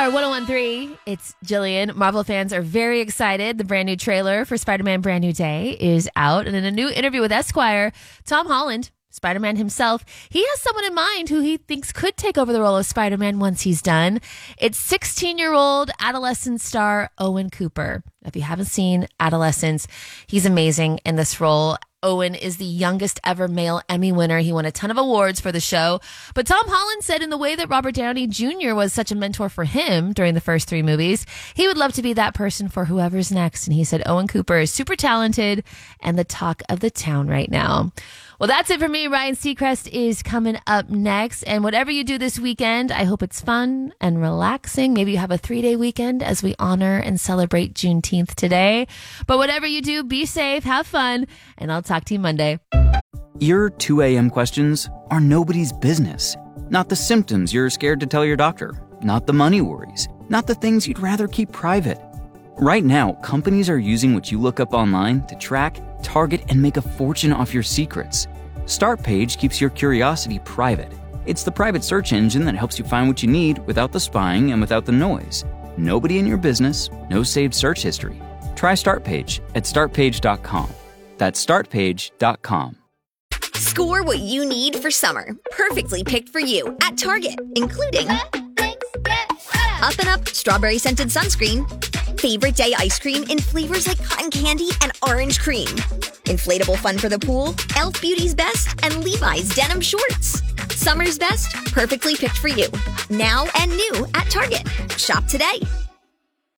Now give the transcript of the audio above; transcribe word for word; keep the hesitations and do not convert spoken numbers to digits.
Star one oh one point three, it's Jillian. Marvel fans are very excited. The brand new trailer for Spider-Man Brand New Day is out. And in a new interview with Esquire, Tom Holland, Spider-Man himself, he has someone in mind who he thinks could take over the role of Spider-Man once he's done. It's sixteen-year-old adolescent star Owen Cooper. If you haven't seen Adolescence, he's amazing in this role. Owen is the youngest ever male Emmy winner. He won a ton of awards for the show. But Tom Holland said in the way that Robert Downey Junior was such a mentor for him during the first three movies, he would love to be that person for whoever's next. And he said Owen Cooper is super talented and the talk of the town right now. Well, that's it for me. Ryan Seacrest is coming up next. And whatever you do this weekend, I hope it's fun and relaxing. Maybe you have a three-day weekend as we honor and celebrate Juneteenth today. But whatever you do, be safe, have fun, and I'll talk to you Monday. Your two a.m. questions are nobody's business. Not the symptoms you're scared to tell your doctor. Not the money worries. Not the things you'd rather keep private. Right now, companies are using what you look up online to track, target, and make a fortune off your secrets. Startpage keeps your curiosity private. It's the private search engine that helps you find what you need without the spying and without the noise. Nobody in your business, no saved search history. Try Startpage at start page dot com. That's start page dot com. Score what you need for summer. Perfectly picked for you at Target, including Up and Up Strawberry Scented Sunscreen, Favorite Day Ice Cream in flavors like cotton candy and orange cream, Inflatable Fun for the Pool, e l f Beauty's Best, and Levi's Denim Shorts. Summer's best, perfectly picked for you. Now and new at Target. Shop today.